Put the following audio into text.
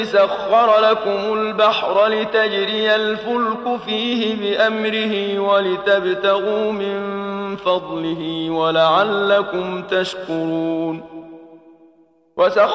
سخر لكم البحر لتجري الفلك فيه بأمره ولتبتغوا من فضله ولعلكم تشكرون